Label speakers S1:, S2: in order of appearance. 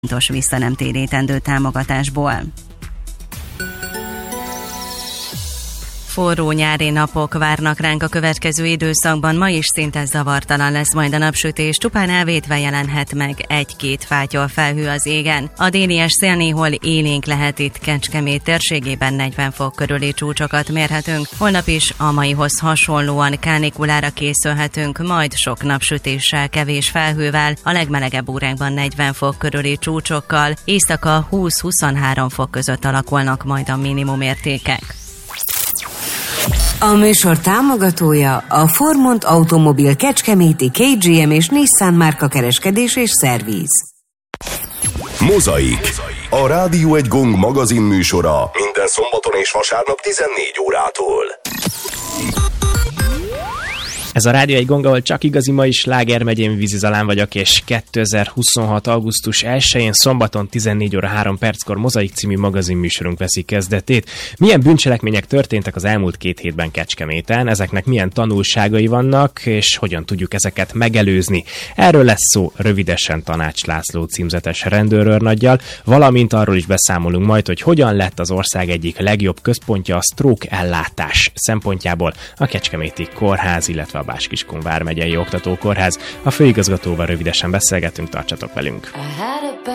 S1: vissza nem térítendő támogatásból. Forró nyári napok várnak ránk a következő időszakban, ma is szinte zavartalan lesz majd a napsütés, csupán elvétve jelenhet meg egy-két fátyol felhő az égen. A délies szél néhol élénk lehet, itt Kecskemét térségében 40 fok körüli csúcsokat mérhetünk. Holnap is a maihoz hasonlóan kánikulára készülhetünk, majd sok napsütéssel, kevés felhővel, a legmelegebb órákban 40 fok körüli csúcsokkal, éjszaka 20-23 fok között alakulnak majd a minimumértékek.
S2: A műsor támogatója a Formont Automobil Kecskeméti KGM és Nissan márka kereskedés és szerviz.
S3: Mozaik. A Rádió Egy Gong magazin műsora minden szombaton és vasárnap 14 órától.
S4: Ez a Rádió Egy Gong, ahol csak igazi mai Sláger megyén Vízi Zalán vagyok, és 2026. augusztus 1-én szombaton 14 óra 3 perckor Mozaik című magazinműsorunk veszi kezdetét. Milyen bűncselekmények történtek az elmúlt 2 hétben Kecskeméten, ezeknek milyen tanulságai vannak, és hogyan tudjuk ezeket megelőzni. Erről lesz szó rövidesen Tanács László címzetes rendőrőrnaggyal, valamint arról is beszámolunk majd, hogy hogyan lett az ország egyik legjobb központja a stroke ellátás szempontjából a Kecskeméti Kórház, illetve a Bács-Kiskun vármegyei oktatókórház. A főigazgatóval rövidesen beszélgetünk, tartsatok velünk!